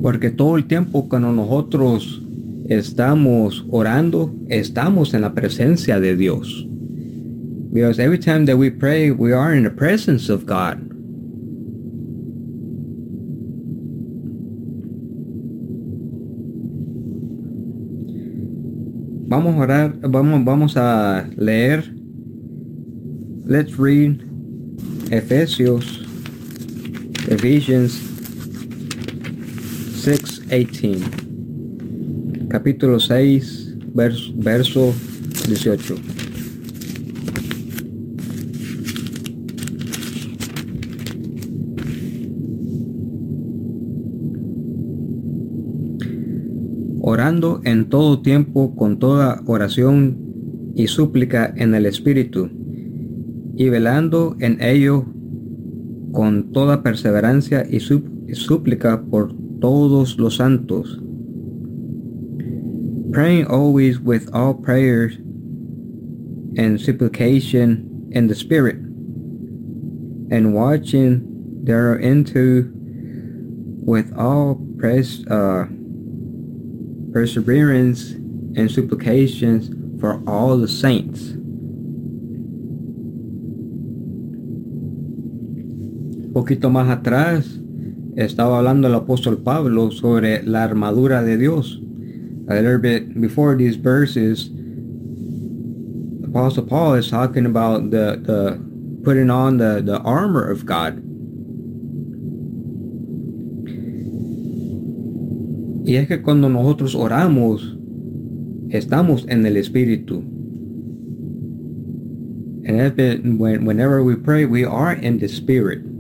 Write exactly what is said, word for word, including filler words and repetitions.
Porque todo el tiempo cuando nosotros estamos orando, estamos en la presencia de Dios. Because every time that we pray, we are in the presence of God. Vamos a orar, vamos, vamos a leer. Let's read Efesios, Ephesians six eighteen. Capítulo seis, verso, verso dieciocho. Orando en todo tiempo con toda oración y súplica en el Espíritu, y velando en ello con toda perseverancia y súplica por todos los santos, praying always with all prayers and supplication in the Spirit, and watching thereunto with all praise, uh, perseverance and supplications for all the saints. Un poquito más atrás estaba hablando el apóstol Pablo sobre la armadura de Dios. A little bit before these verses, the apostle Paul is talking about the, the putting on the, the armor of God. Y es que cuando nosotros oramos, estamos en el Espíritu. And when, whenever we pray, we are in the Spirit.